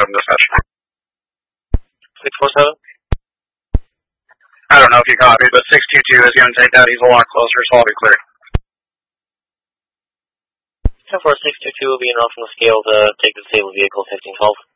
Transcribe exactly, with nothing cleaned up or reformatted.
seven dispatch. six four seven? I don't know if you copy, but six two two is going to take that. He's a lot closer, so I'll be clear. ten four six two two will be enough on the scale to take the disabled vehicle fifteen twelve.